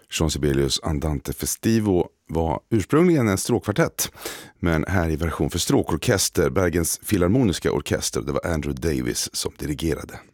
Jean Sibelius Andante Festivo var ursprungligen en stråkkvartett, men här i version för stråkorkester, Bergens Filharmoniska orkester. Det var Andrew Davis som dirigerade.